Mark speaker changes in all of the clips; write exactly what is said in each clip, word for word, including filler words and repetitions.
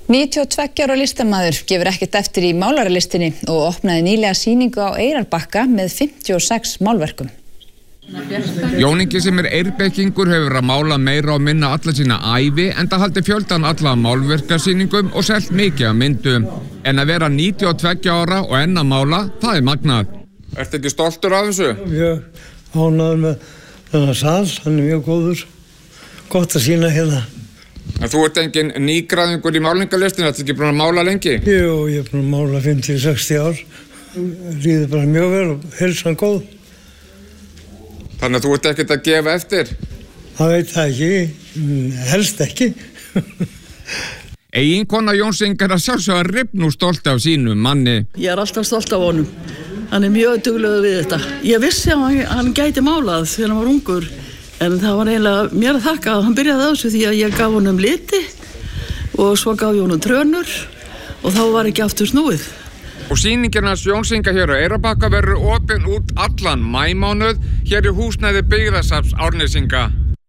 Speaker 1: níutíu og tveggja ára listamaður gefur ekkert eftir í málaralistinni og opnaði nýlega sýningu á Eyrarbakka með fimmtíu og sex málverkum.
Speaker 2: Jón Ingi sem er eyrbekkingur hefur að mála meira og minna alla sína ævi enda haldi fjöldan alla málverkasýningum og selt mikið af myndum. En að vera níutíu og tveggja ára og enn að mála, það er magnað. Ertu ekki stoltur af þessu?
Speaker 3: Mjög ánægður með þennan sal, hann er mjög góður. Gott að sýna hérna.
Speaker 2: En þú ert engin nýgræðingur í málingalistinu, þetta er ekki búin að mála lengi?
Speaker 3: Jú, ég er búin að mála fimmtíu til sextíu ár. Líður bara mjög vel og heilsan góð.
Speaker 2: Þannig að þú ert ekkert að gefa eftir?
Speaker 3: Það veit það ekki, helst ekki.
Speaker 2: Eiginkona Jóns Inga er að sjálfsögða rifn og stolt af sínum manni.
Speaker 4: Ég er alltaf stolt af honum. Hann er mjög duglegur við þetta. Ég vissi að hann, hann gæti málað þegar hann var ungur. En það var eiginlega mér að þakka að hann byrjaði á þessu því að ég gaf honum liti og svo gaf ég honum trönur og þá var ekki aftur snúið.
Speaker 2: Og sýningin hans Jóns Inga hér á Eyrarbakka verður opin út allan maímánuð hér í húsnæði Byggðasafns Árnesinga.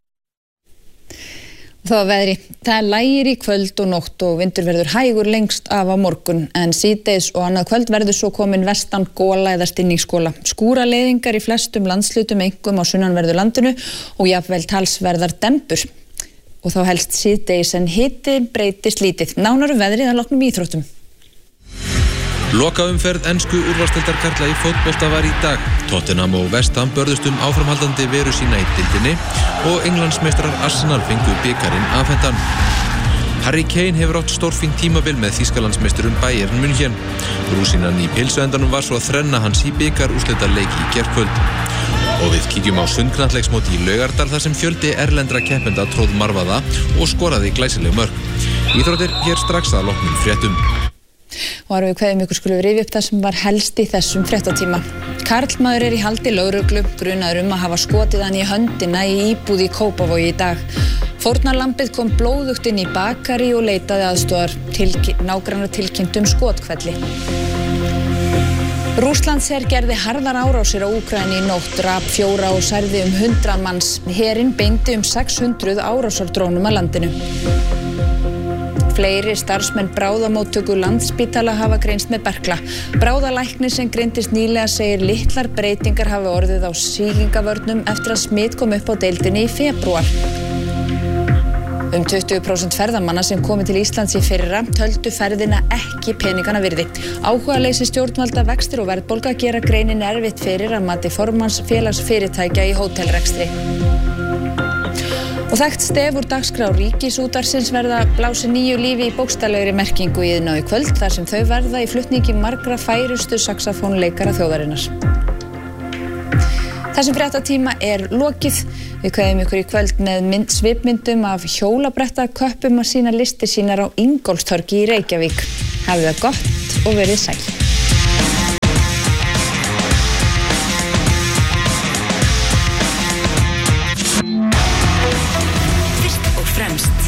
Speaker 1: Það var veðri. Það er lægir í kvöld og nótt og vindur verður hægur lengst af á morgun en síðdegis og annað kvöld verður svo komin vestan gola eða stinningsgola. Skúraleiðingar í flestum landslutum einkum á sunnanverðu landinu og jafnvel talsverðar dembur. Og þá helst síðdegis en hiti breytist lítið. Nánar um veðrið að loknum íþróttum.
Speaker 5: Lokaumferð ensku úrvalsdeildar karla í fótbolta var í dag. Tottenham og West Ham börðust um áframhaldandi veru sína í deildinni og Englandsmeistarar Arsenal fengu bikarinn afhentan. Harry Kane hefur átt stórfínt tímabil með Þýskalandsmeisturum Bayern München. Rúsínan í pilsuendanum var svo að þrenna hans í bikarúrslitaleik í gærkvöld. Og við kíkjum á sundknattleiksmót í Laugardal þar sem fjöldi erlendra keppenda tróð marvaða og skoraði glæsileg mörk. Íþróttir hér strax að loknum fréttum.
Speaker 1: Og árum við kveðum ykkur skulum við rifja upp það sem var helst í þessum fréttatíma. Karlmaður er í haldi lögreglu, grunaður um að hafa skotið hann í höndina í íbúð í Kópavogi í dag. Fórnarlambið kom blóðugt inn í bakari og leitaði aðstoðar, tilky- nágrannar tilkynnt um skothvelli. Rússlandsher gerði harðar árásir á Úkraínu í nótt, drap fjóra og særði um hundrað manns. Herinn beindi um sex hundruð árásardrónum að landinu. Fleiri starfsmenn bráðamóttöku Landspítala hafa greinst með berkla. Bráðalæknir sem greindist nýlega segir litlar breytingar hafa orðið á sýkingavörnum eftir að smit kom upp á deildinni í febrúar. Um tuttugu prósent ferðamanna sem komu til Íslands í fyrra töldu ferðina ekki peningana virði. Áhugaleysi stjórnvalda, vextir og verðbólga gera greinin erfitt fyrir að mati formanns félagsfyrirtækja í hótelrekstri. Og þekkt stef úr dagskrá Ríkisútvarpsins verða blásin nýju lífi í bókstaflegri merkingu í Iðnó í kvöld þar sem þau verða í flutningi margra færustu saxafónleikara þjóðarinnar. Þessum fréttatíma er lokið. Við kveðum ykkur í kvöld með mynd, svipmyndum af hjólabrettaköppum að sína listir sínar á Ingólfstorgi í Reykjavík. Hafið það gott og verið sæl.